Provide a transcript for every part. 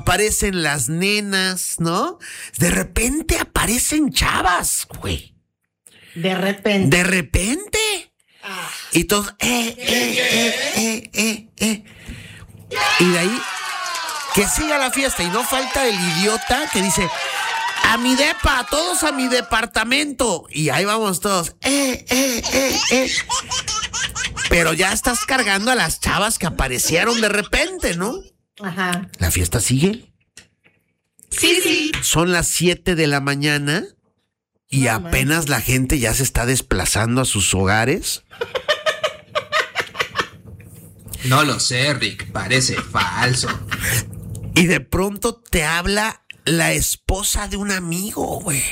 aparecen las nenas, ¿no? De repente aparecen chavas, güey. De repente. De repente. Y todos, Y de ahí, que siga la fiesta. Y no falta el idiota que dice, a mi depa, todos a mi departamento. Y ahí vamos todos, Pero ya estás cargando a las chavas que aparecieron de repente, ¿no? Ajá. ¿La fiesta sigue? Sí. Son las 7 de la mañana y apenas la gente ya se está desplazando a sus hogares. No lo sé, Rick, parece falso. Y de pronto te habla la esposa de un amigo, güey.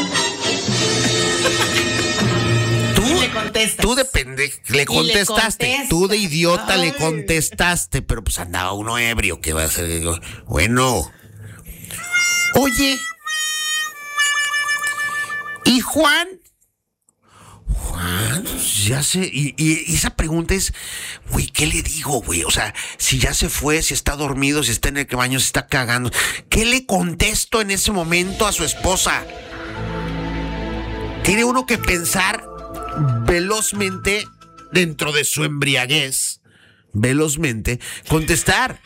Le contestas. Tú de pendejo le contestaste. Tú de idiota le contestaste, pero pues andaba uno ebrio, ¿qué va a hacer? Bueno. Oye. ¿Y Juan? Juan, ya sé. Y esa pregunta es, güey, ¿qué le digo, güey? O sea, si ya se fue, si está dormido, si está en el baño, si está cagando. ¿Qué le contesto en ese momento a su esposa? Tiene uno que pensar velozmente, dentro de su embriaguez, velozmente, contestar.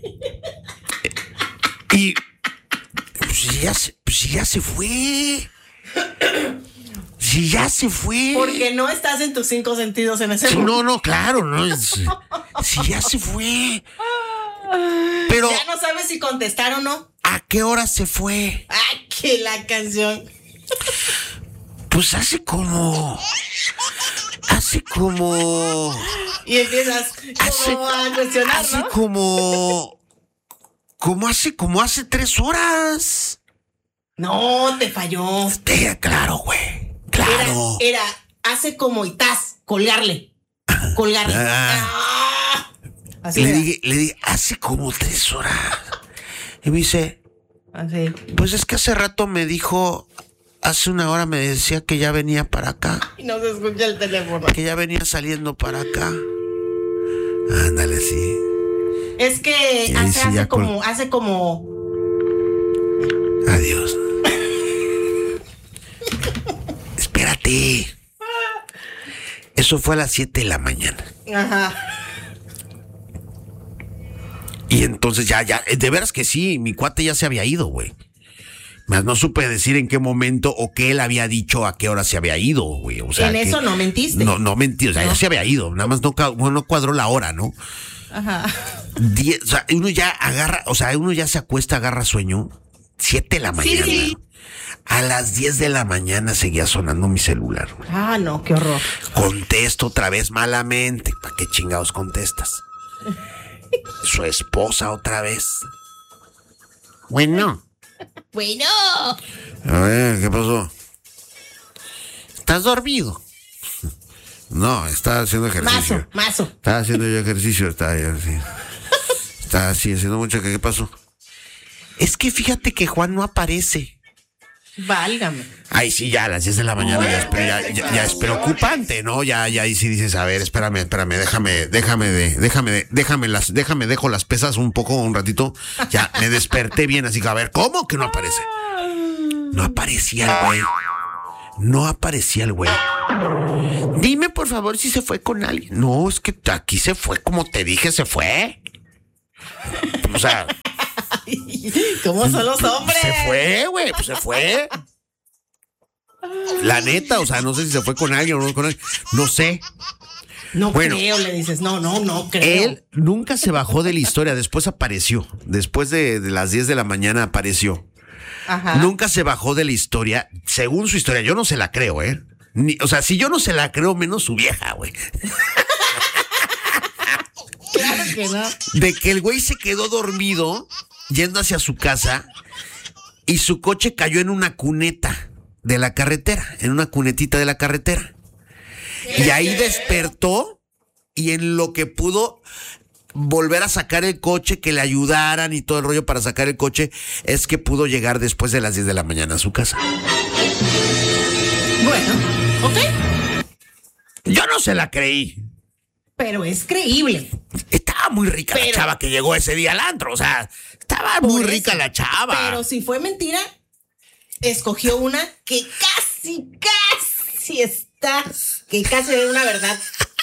Y pues ya se fue. Si ya se fue. Porque no estás en tus 5 sentidos en ese momento. No, claro, no. Si ya se fue. Pero ya no sabes si contestar o no. ¿A qué hora se fue? Ay, que la canción. Pues hace como. Y empiezas a cuestionar, hace ¿no? como hace 3 horas. No, te falló. Claro, güey. Claro. Era hace como y colgarle. Así le dije, hace como 3 horas. Y me dice, así. Pues es que hace rato me dijo, hace 1 hora me decía que ya venía para acá. Y no se escucha el teléfono. Que ya venía saliendo para acá. Ándale, sí. Es que hace como. Adiós. Espérate. Eso fue a las 7 de la mañana. Ajá. Y entonces ya, de veras que sí, mi cuate ya se había ido, güey. Más no supe decir en qué momento o qué él había dicho a qué hora se había ido, güey. O sea, eso no mentiste. No mentí, o sea, ya se había ido. Nada más no cuadró la hora, ¿no? Ajá. O sea, uno ya se acuesta, agarra sueño. 7 de la mañana. Sí. A las 10 de la mañana seguía sonando mi celular, güey. Ah, no, qué horror. Contesto otra vez malamente. ¿Para qué chingados contestas? Su esposa otra vez. Bueno. A ver, ¿qué pasó? ¿Estás dormido? No, estaba haciendo ejercicio. Mazo. Estaba haciendo yo ejercicio, estaba así haciendo mucho. ¿Qué pasó? Es que fíjate que Juan no aparece. Válgame. Ay, sí, ya a las 10 de la mañana ya es preocupante, ¿no? Ya ahí sí dices, a ver, espérame, dejo las pesas un ratito. Ya me desperté bien, así que a ver, ¿cómo que no aparece? No aparecía el güey. Dime, por favor, si se fue con alguien. No, es que aquí se fue, como te dije, se fue. O sea... ¿Cómo son los hombres? Se fue, güey, pues se fue. La neta, o sea, no sé si se fue con alguien o no con alguien. No sé. No creo, le dices. No creo. Él nunca se bajó de la historia. Después apareció. Después de las 10 de la mañana apareció. Ajá. Nunca se bajó de la historia. Según su historia, yo no se la creo, ¿eh? O sea, si yo no se la creo, menos su vieja, güey. Claro que no. De que el güey se quedó dormido yendo hacia su casa y su coche cayó en una cuneta de la carretera, en una cunetita de la carretera. Y ahí despertó y en lo que pudo volver a sacar el coche, que le ayudaran y todo el rollo para sacar el coche, es que pudo llegar después de las 10 de la mañana a su casa. Bueno, ok. Yo no se la creí. Pero es creíble. Estaba estaba muy rica la chava que llegó ese día al antro. O sea, estaba muy rica la chava. Pero si fue mentira, escogió una que casi era una verdad.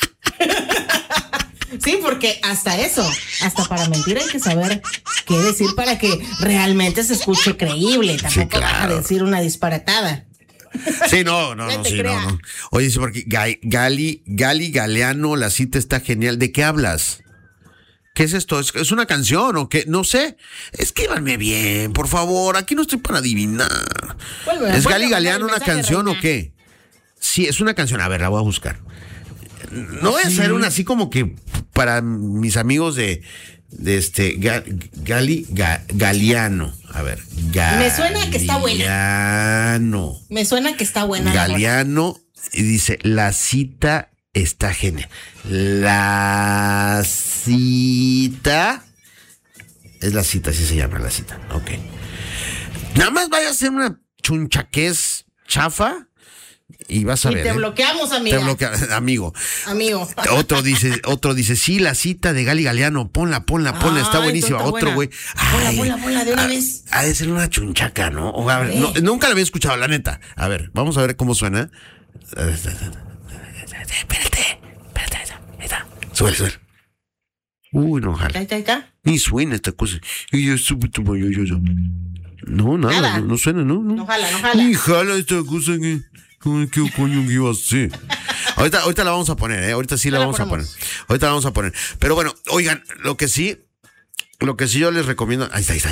Sí, porque hasta para mentir hay que saber qué decir para que realmente se escuche creíble. Tampoco vas a decir una disparatada. Sí, no. Oye, sí, porque Gali Galeano, la cita está genial. ¿De qué hablas? ¿Qué es esto? ¿Es una canción o qué? No sé. Escríbanme bien, por favor. Aquí no estoy para adivinar. ¿Es Gali Galeano una canción o qué? Sí, es una canción. A ver, la voy a buscar. No voy a hacer una así como que para mis amigos de Galeano. A ver, me suena que está buena. Me suena que está buena. Galeano, y dice, la cita está genial. La cita. Es la cita, así se llama la cita. Ok. Nada más vaya a hacer una chunchaquez chafa. Y vas a ver. Te bloqueamos, amiga. Amigo. Otro dice, sí, la cita de Gali Galeano, ponla, está buenísima. Otro güey. Ponla de una vez. Ha de ser una chunchaca, ¿no? O a ver, nunca la había escuchado, la neta. A ver, vamos a ver cómo suena. Espérate. Ahí está. Sube. Uy, no, jala. Ahí está. Ni suena esta cosa. No, nada. No suena, ¿no? No jala. Ni jala esta cosa que... ¿Qué coño que iba a hacer? Ahorita la vamos a poner, ¿eh? Ahorita sí la vamos a poner. Pero bueno, oigan, lo que sí yo les recomiendo. Ahí está.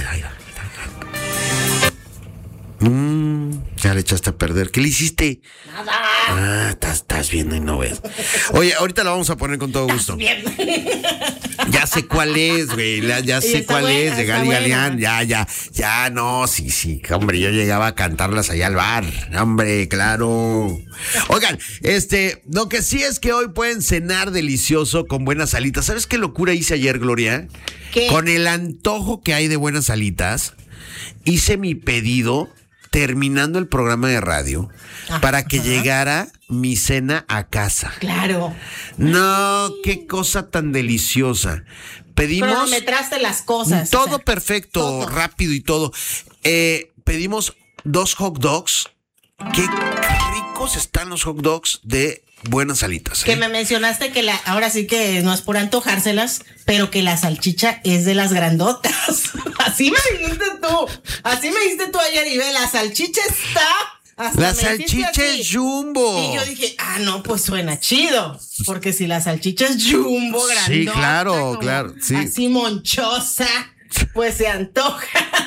Ya le echaste a perder. ¿Qué le hiciste? Nada. Estás viendo y no ves. Oye, ahorita la vamos a poner con todo gusto. Ya sé cuál es, güey. Ya sé cuál es, de Gali Galeano. Ya, no, sí. Hombre, yo llegaba a cantarlas allá al bar. Hombre, claro. Oigan, lo que sí es que hoy pueden cenar delicioso con buenas alitas. ¿Sabes qué locura hice ayer, Gloria? ¿Qué? Con el antojo que hay de buenas alitas, hice mi pedido terminando el programa de radio para que llegara mi cena a casa. Claro. No, qué cosa tan deliciosa. Pedimos... Cronometraste las cosas. Todo perfecto, rápido y todo. Pedimos 2 hot dogs. Qué ricos están los hot dogs de buenas alitas. Que me mencionaste que ahora sí que no es por antojárselas, pero que la salchicha es de las grandotas. Así me dijiste tú ayer, y ve, la salchicha está... La salchicha es jumbo. Y yo dije, no, pues suena chido. Porque si la salchicha es jumbo, grandota. Sí, claro. Sí. Así monchosa, pues se antoja.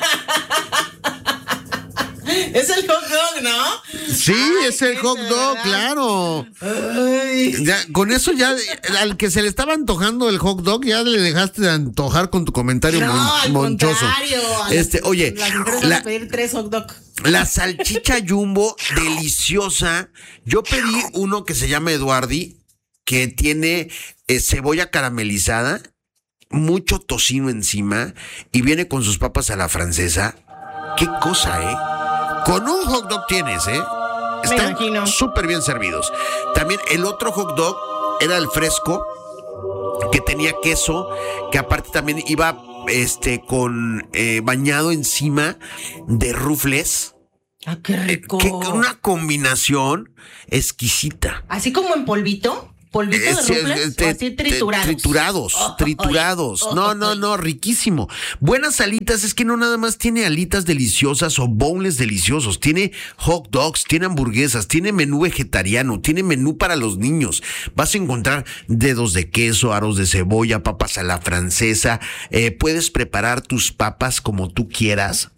Es el hot dog, ¿no? Sí, es el hot dog, claro. Ya, con eso ya, al que se le estaba antojando el hot dog, ya le dejaste de antojar con tu comentario monchoso. Oye, las a pedir 3 hot dog. La salchicha jumbo, deliciosa. Yo pedí uno que se llama Eduardi, que tiene cebolla caramelizada, mucho tocino encima, y viene con sus papas a la francesa. Qué cosa, Con un hot dog tienes, Están súper bien servidos. También el otro hot dog era el fresco, que tenía queso, que aparte también iba con bañado encima de rufles. ¡Qué rico! Una combinación exquisita. Así como en polvito. ¿Polvito de rufles? ¿O así triturados? Triturados. No, riquísimo. Buenas alitas, es que no nada más tiene alitas deliciosas o boneless deliciosos. Tiene hot dogs, tiene hamburguesas, tiene menú vegetariano, tiene menú para los niños. Vas a encontrar dedos de queso, aros de cebolla, papas a la francesa. Puedes preparar tus papas como tú quieras.